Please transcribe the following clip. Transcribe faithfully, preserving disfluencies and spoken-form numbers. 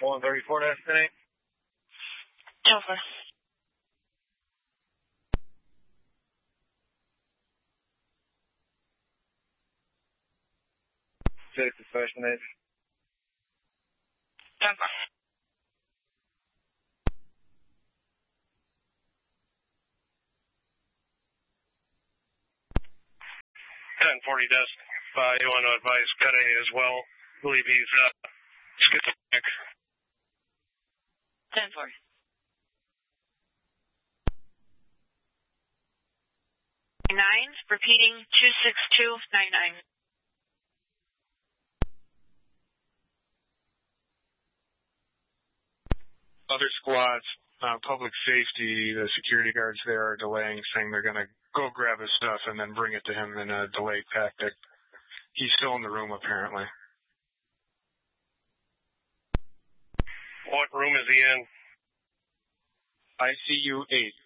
one thirty-four destinate. ten four. Six destinate. ten four. ten forty desk. Uh, you want to advise cut A as well. I believe he's uh, schizophrenic. ten four. nine, repeating two six two nine nine. Other squads, uh, public safety, the security guards there are delaying, saying they're going to go grab his stuff and then bring it to him in a delayed tactic. He's still in the room, apparently. What room is he in? I C U eight.